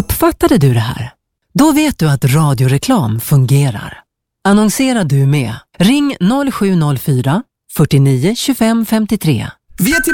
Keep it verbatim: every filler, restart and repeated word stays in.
Uppfattade du det här? Då vet du att radioreklam fungerar. Annonserar du med? Ring noll sju noll fyra, fyrtionio, tjugofem femtiotre. Vi är